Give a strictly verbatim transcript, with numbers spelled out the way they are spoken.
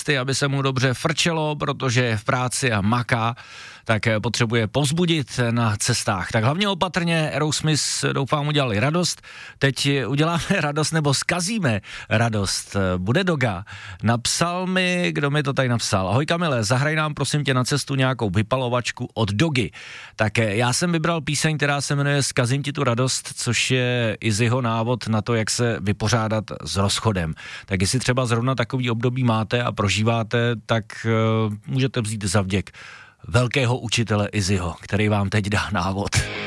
cesty, aby se mu dobře frčelo, protože je v práci a maká, tak potřebuje povzbudit na cestách. Tak hlavně opatrně, Aerosmith doufám udělali radost, teď uděláme radost nebo zkazíme radost. Bude Doga. Napsal mi, kdo mi to tady napsal. Ahoj Kamile, zahraj nám prosím tě na cestu nějakou vypalovačku od Dogy. Tak já jsem vybral píseň, která se jmenuje Zkazím ti tu radost, což je Izzyho návod na to, jak se vypořádat s rozchodem. Tak jestli třeba zrovna takový období máte a prožíváte, tak uh, můžete vzít za vděk velkého učitele Izzyho, který vám teď dá návod.